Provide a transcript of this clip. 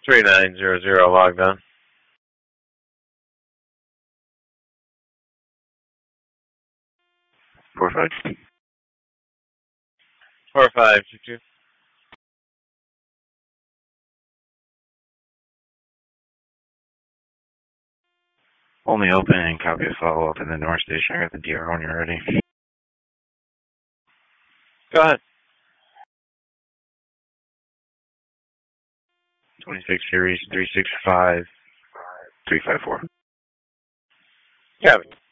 3900 logged on. 45. 4522. Only open and copy a follow-up in the North Station. I got the DR when you're ready. Go ahead. 26 Series 365 354. Copy.